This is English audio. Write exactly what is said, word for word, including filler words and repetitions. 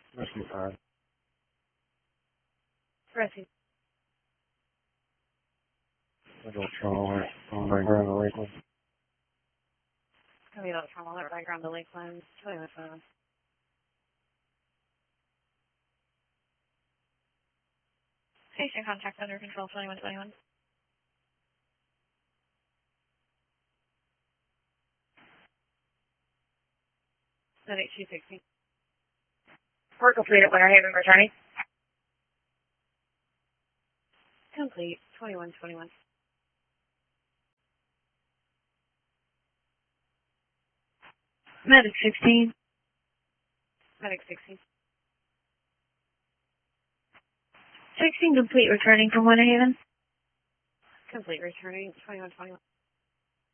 Rescue five. Rescue. Adult trauma on background of Lakeland. Copy that trauma alert background to Lakeland. twenty-one twenty-one. Station contact under control twenty-one twenty-one. Medic two sixty. Work complete at Winter Haven, returning. Complete. twenty-one twenty-one. Medic sixteen. Medic sixteen. sixteen complete, returning from Winter Haven. Complete returning. twenty-one twenty-one.